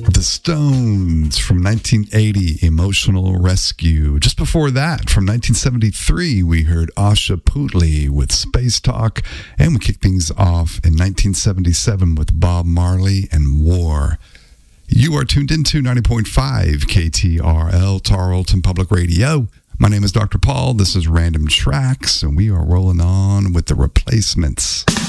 The Stones from 1980, Emotional Rescue. Just before that, from 1973, we heard Asha Putley with Space Talk, and we kicked things off in 1977 with Bob Marley and War. You are tuned into 90.5 KTRL, Tarleton Public Radio. My name is Dr. Paul. This is Random Tracks, and we are rolling on with The Replacements.